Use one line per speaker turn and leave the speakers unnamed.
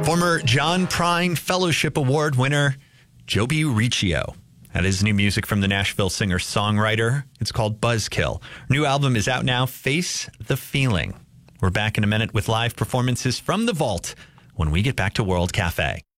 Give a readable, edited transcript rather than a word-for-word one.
Former John Prine Fellowship Award winner Joby Riccio had his new music from the Nashville singer-songwriter. It's called Buzzkill. New album is out now, Face the Feeling. We're back in a minute with live performances from the vault when we get back to World Cafe.